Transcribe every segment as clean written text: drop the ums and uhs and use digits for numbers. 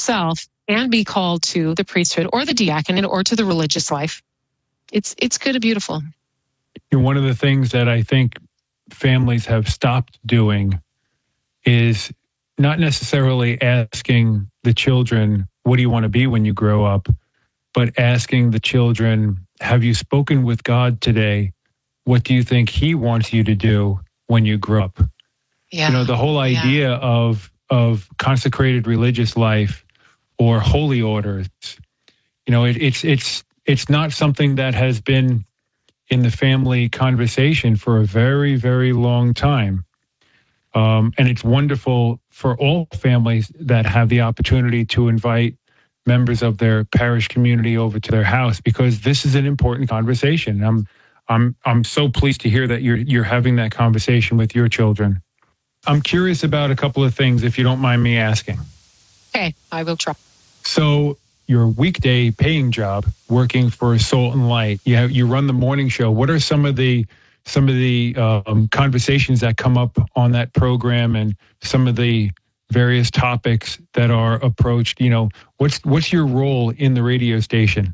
yourself and be called to the priesthood or the diaconate or to the religious life. It's good and beautiful. And one of the things that I think families have stopped doing is not necessarily asking the children, what do you want to be when you grow up? But asking the children, have you spoken with God today? What do you think he wants you to do when you grow up? Yeah. The whole idea of consecrated religious life or holy orders, it's not something that has been in the family conversation for a very, very long time. And it's wonderful for all families that have the opportunity to invite members of their parish community over to their house, because this is an important conversation. I'm so pleased to hear that you're having that conversation with your children. I'm curious about a couple of things, if you don't mind me asking. Okay, I will try. So your weekday paying job, working for Salt and Light, you run the morning show. What are some of the conversations that come up on that program, and some of the various topics that are approached? What's your role in the radio station?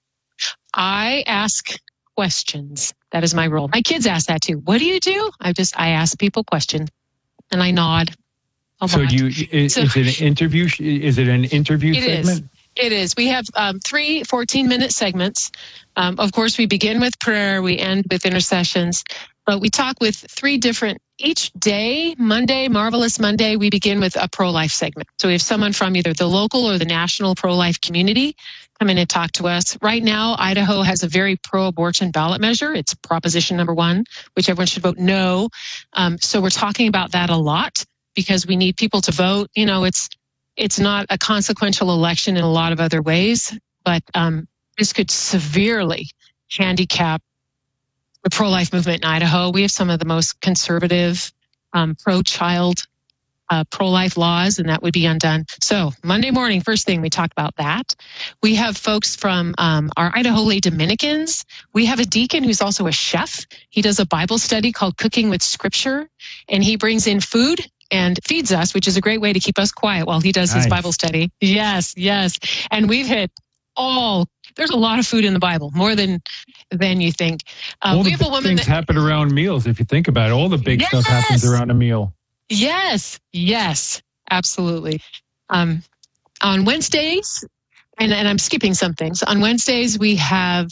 I ask questions. That is my role. My kids ask that too. What do you do? I ask people questions, and I nod. So is it an interview? Is it an interview segment? It is. We have 3 14-minute segments. Of course, we begin with prayer. We end with intercessions. But we talk with 3 different, each day. Monday, Marvelous Monday, we begin with a pro-life segment. So we have someone from either the local or the national pro-life community come in and talk to us. Right now, Idaho has a very pro-abortion ballot measure. It's Proposition number 1, which everyone should vote no. So we're talking about that a lot because we need people to vote. It's not a consequential election in a lot of other ways, but this could severely handicap the pro-life movement in Idaho. We have some of the most conservative pro-child, pro-life laws, and that would be undone. So Monday morning, first thing, we talk about that. We have folks from our Idaho Lay Dominicans. We have a deacon who's also a chef. He does a Bible study called Cooking with Scripture, and he brings in food and feeds us, which is a great way to keep us quiet while he does his Bible study. Yes. And we've hit there's a lot of food in the Bible, more than you think. All we the have a woman things happen around meals, if you think about it. All the big stuff happens around a meal. Yes, absolutely. On Wednesdays, and I'm skipping some things. On Wednesdays, we have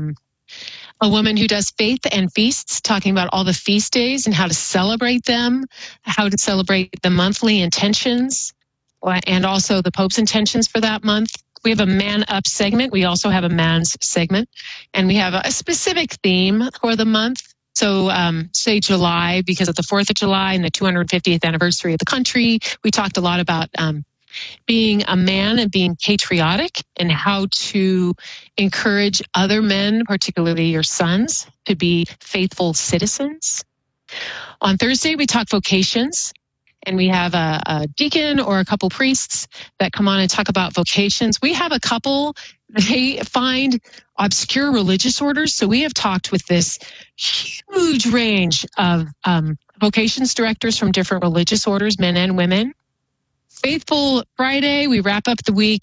a woman who does faith and feasts, talking about all the feast days and how to celebrate them, how to celebrate the monthly intentions, and also the Pope's intentions for that month. We have a Man Up segment. We also have a Man's segment. And we have a specific theme for the month. So say July, because of the 4th of July and the 250th anniversary of the country, we talked a lot about being a man and being patriotic and how to encourage other men, particularly your sons, to be faithful citizens. On Thursday, we talk vocations. And we have a deacon or a couple priests that come on and talk about vocations. We have a couple, they find obscure religious orders. So we have talked with this huge range of vocations directors from different religious orders, men and women. Faithful Friday, we wrap up the week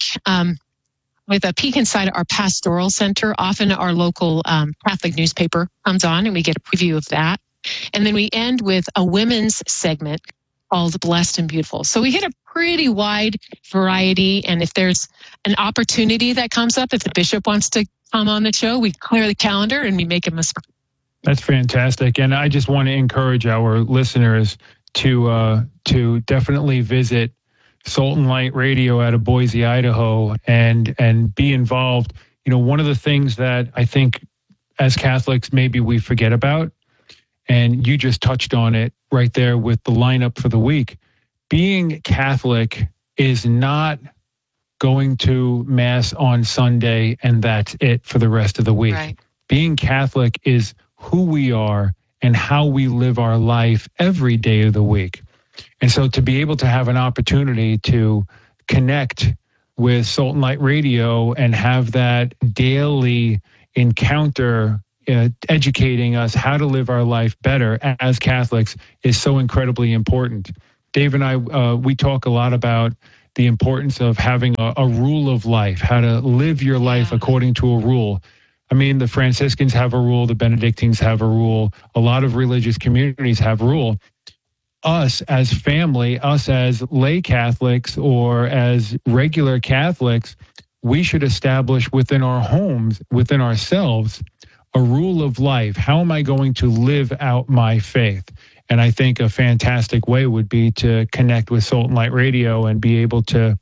with a peek inside our pastoral center. Often our local Catholic newspaper comes on and we get a preview of that. And then we end with a women's segment called Blessed and Beautiful. So we hit a pretty wide variety. And if there's an opportunity that comes up, if the bishop wants to come on the show, we clear the calendar and we make him a spot. That's fantastic. And I just want to encourage our listeners to definitely visit Salt and Light Radio out of Boise, Idaho, and be involved. One of the things that I think as Catholics maybe we forget about, and you just touched on it right there with the lineup for the week. Being Catholic is not going to Mass on Sunday and that's it for the rest of the week. Right. Being Catholic is who we are and how we live our life every day of the week. And so to be able to have an opportunity to connect with Salt and Light Radio and have that daily encounter educating us how to live our life better as Catholics is so incredibly important. Dave and I, we talk a lot about the importance of having a rule of life, how to live your life according to a rule. I mean, the Franciscans have a rule, the Benedictines have a rule, a lot of religious communities have rule. Us as family, us as lay Catholics or as regular Catholics, we should establish within our homes, within ourselves, a rule of life. How am I going to live out my faith? And I think a fantastic way would be to connect with Salt and Light Radio and be able to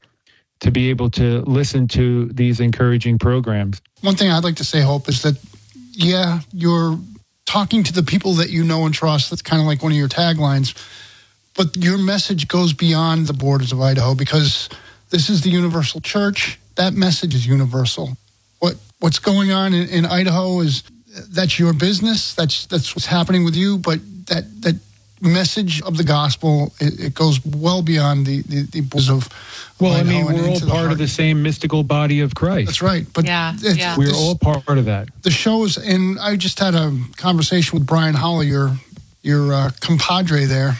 listen to these encouraging programs. One thing I'd like to say, Hope, is that, you're talking to the people that you know and trust. That's kind of like one of your taglines. But your message goes beyond the borders of Idaho, because this is the universal church. That message is universal. What's going on in Idaho that's your business. That's what's happening with you. But that message of the gospel, it goes well beyond the borders of Well, Idaho. I mean, we're all part of the same mystical body of Christ. That's right. But we're all part of that. The shows, and I just had a conversation with Brian Holly, your compadre there.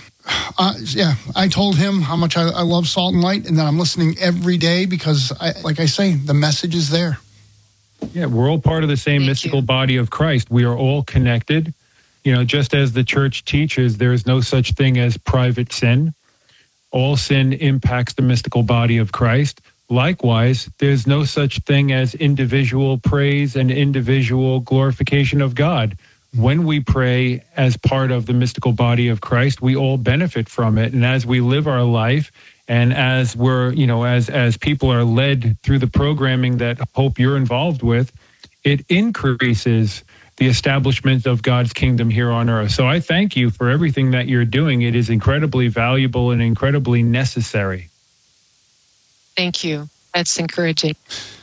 I told him how much I love Salt and Light, and that I'm listening every day because, like I say, the message is there. Yeah, we're all part of the same mystical body of Christ. We are all connected. Just as the church teaches, there is no such thing as private sin. All sin impacts the mystical body of Christ. Likewise, there's no such thing as individual praise and individual glorification of God. When we pray as part of the mystical body of Christ, we all benefit from it. And as we live our life, and as we're, as people are led through the programming that Hope you're involved with, it increases the establishment of God's kingdom here on earth. So I thank you for everything that you're doing. It is incredibly valuable and incredibly necessary. Thank you. That's encouraging.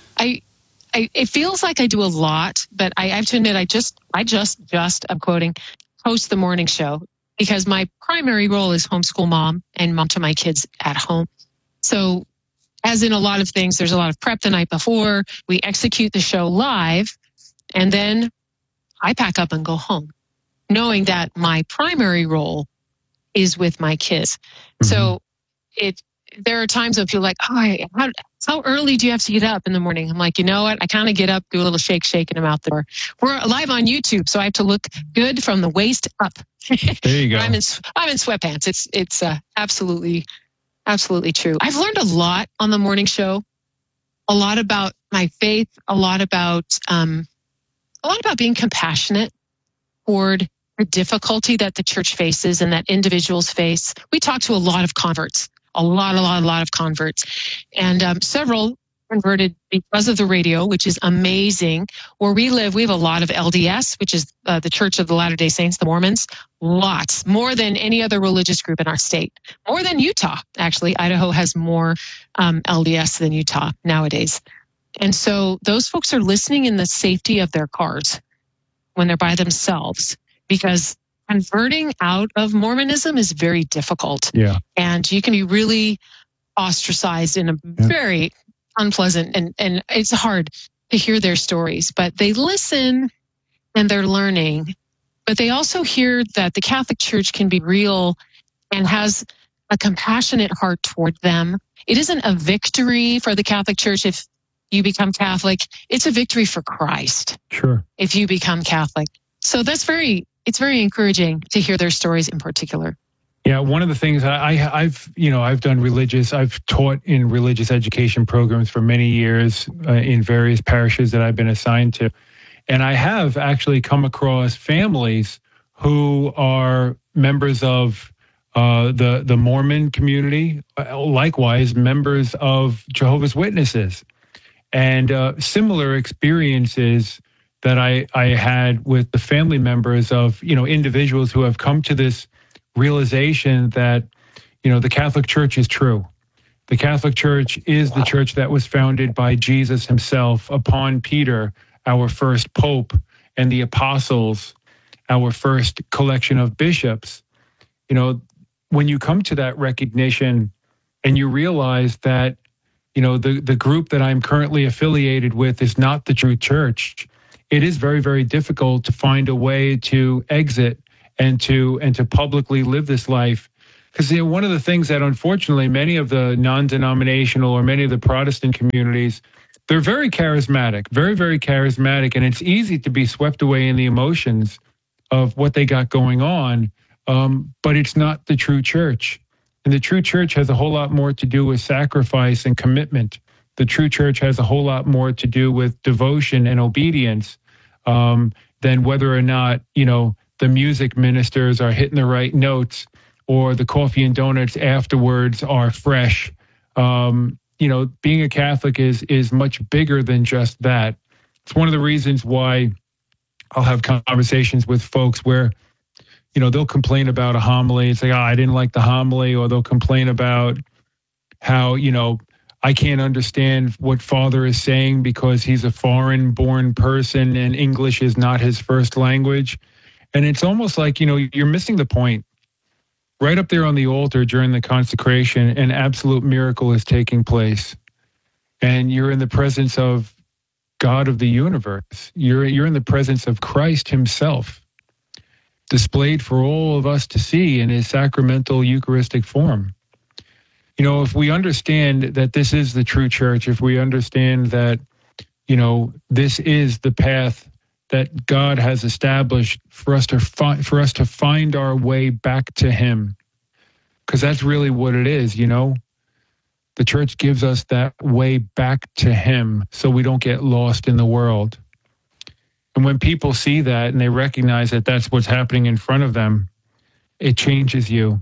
It feels like I do a lot, but I have to admit, I just, I'm quoting, host the morning show, because my primary role is homeschool mom and mom to my kids at home. So as in a lot of things, there's a lot of prep the night before. We execute the show live, and then I pack up and go home, knowing that my primary role is with my kids. Mm-hmm. So there are times when people are like, how early do you have to get up in the morning? I'm like, you know what? I kind of get up, do a little shake, and I'm out the door. We're live on YouTube, so I have to look good from the waist up. There you go. I'm in sweatpants. It's absolutely true. I've learned a lot on the morning show, a lot about my faith, a lot about being compassionate toward the difficulty that the church faces and that individuals face. We talk to a lot of converts. A lot of converts, and several converted because of the radio, which is amazing. Where we live, we have a lot of LDS, which is the Church of the Latter-day Saints, the Mormons. Lots, more than any other religious group in our state. More than Utah, actually. Idaho has more LDS than Utah nowadays. And so those folks are listening in the safety of their cars when they're by themselves, because converting out of Mormonism is very difficult. Yeah. And you can be really ostracized in a very unpleasant, and it's hard to hear their stories, but they listen and they're learning. But they also hear that the Catholic Church can be real and has a compassionate heart toward them. It isn't a victory for the Catholic Church if you become Catholic. It's a victory for Christ. Sure. If you become Catholic. So it's very encouraging to hear their stories in particular. Yeah, one of the things I've taught in religious education programs for many years in various parishes that I've been assigned to. And I have actually come across families who are members of the Mormon community, likewise members of Jehovah's Witnesses, and similar experiences that I had with the family members of, individuals who have come to this realization that, the Catholic Church is true. The Catholic Church is the church that was founded by Jesus himself upon Peter, our first pope, and the apostles, our first collection of bishops. When you come to that recognition and you realize that, the group that I'm currently affiliated with is not the true church, it is very, very difficult to find a way to exit and to publicly live this life Because one of the things that unfortunately many of the non-denominational or many of the Protestant communities, they're very charismatic, very, very charismatic. And it's easy to be swept away in the emotions of what they got going on. But it's not the true church. And the true church has a whole lot more to do with sacrifice and commitment. The true church has a whole lot more to do with devotion and obedience than whether or not, the music ministers are hitting the right notes or the coffee and donuts afterwards are fresh. Being a Catholic is much bigger than just that. It's one of the reasons why I'll have conversations with folks where, they'll complain about a homily. It's like, I didn't like the homily, or they'll complain about how, I can't understand what Father is saying because he's a foreign-born person and English is not his first language. And it's almost like, you're missing the point. Right up there on the altar during the consecration, an absolute miracle is taking place. And you're in the presence of God of the universe. You're in the presence of Christ himself, displayed for all of us to see in his sacramental Eucharistic form. If we understand that this is the true church, if we understand that, this is the path that God has established for us to find our way back to him, because that's really what it is, The church gives us that way back to him so we don't get lost in the world. And when people see that and they recognize that that's what's happening in front of them, it changes you.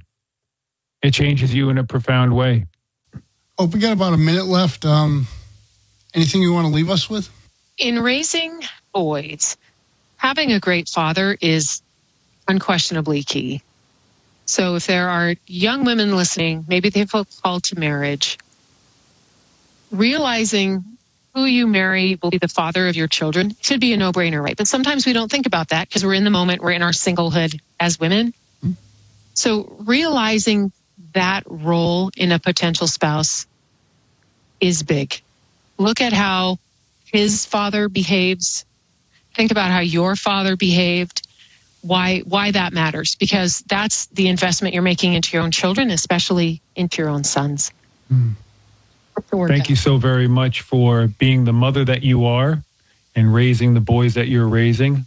It changes you in a profound way. Oh, we got about a minute left. Anything you want to leave us with? In raising boys, having a great father is unquestionably key. So if there are young women listening, maybe they feel called to marriage, realizing who you marry will be the father of your children should be a no-brainer, right? But sometimes we don't think about that because we're in the moment, we're in our singlehood as women. Mm-hmm. So realizing that role in a potential spouse is big. Look at how his father behaves. Think about how your father behaved, why that matters, because that's the investment you're making into your own children, especially into your own sons. Mm. Thank you so very much for being the mother that you are and raising the boys that you're raising.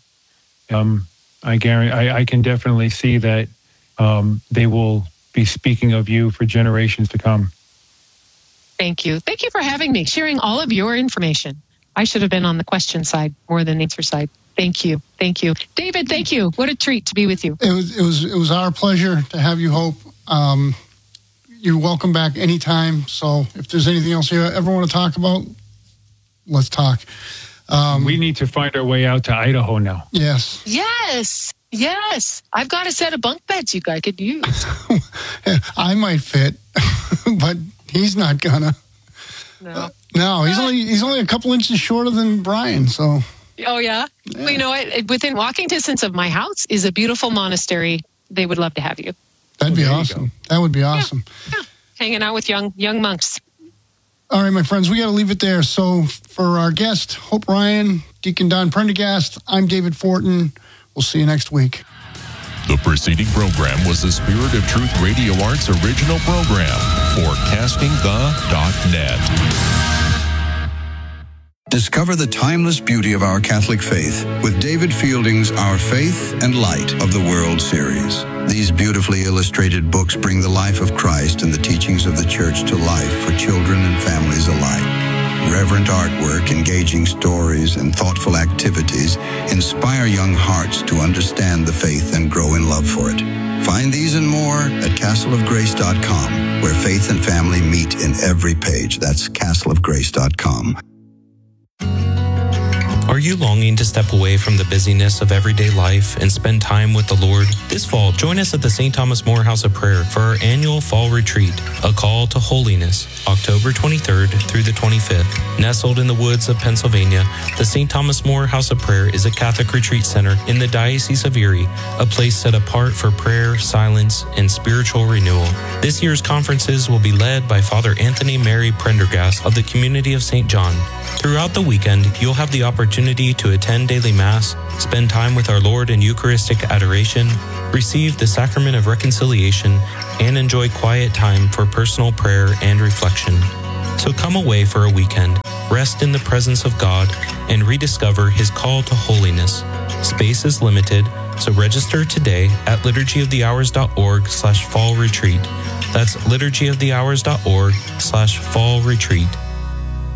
I can definitely see that they will be speaking of you for generations to come. Thank you. Thank you for having me, sharing all of your information. I should have been on the question side more than the answer side. Thank you. Thank you. David, thank you. What a treat to be with you. It was our pleasure to have you, Hope. You're welcome back anytime. So if there's anything else you ever want to talk about, let's talk. We need to find our way out to Idaho now. Yes. Yes. I've got a set of bunk beds you guys could use. I might fit, but he's not gonna. No, he's only a couple inches shorter than Brian. So. Oh yeah. Well, you know what? Within walking distance of my house is a beautiful monastery. They would love to have you. That'd be awesome. That would be awesome. Yeah. Hanging out with young monks. All right, my friends, we got to leave it there. So for our guest, Hope Ryan, Deacon Don Prendergast, I'm David Fortin. We'll see you next week. The preceding program was the Spirit of Truth Radio Arts original program for CastingThe.net. Discover the timeless beauty of our Catholic faith with David Fielding's Our Faith and Light of the World series. These beautifully illustrated books bring the life of Christ and the teachings of the Church to life for children and families alike. Reverent artwork, engaging stories, and thoughtful activities inspire young hearts to understand the faith and grow in love for it. Find these and more at castleofgrace.com, where faith and family meet in every page. That's castleofgrace.com. Are you longing to step away from the busyness of everyday life and spend time with the Lord? This fall, join us at the St. Thomas More House of Prayer for our annual fall retreat, A Call to Holiness, October 23rd through the 25th. Nestled in the woods of Pennsylvania, the St. Thomas More House of Prayer is a Catholic retreat center in the Diocese of Erie, a place set apart for prayer, silence, and spiritual renewal. This year's conferences will be led by Father Anthony Mary Prendergast of the Community of St. John. Throughout the weekend, you'll have the opportunity to attend daily Mass, spend time with our Lord in Eucharistic adoration, receive the sacrament of reconciliation, and enjoy quiet time for personal prayer and reflection. So come away for a weekend, rest in the presence of God, and rediscover His call to holiness. Space is limited, so register today at liturgyofthehours.org/fall retreat. That's liturgyofthehours.org/fall retreat.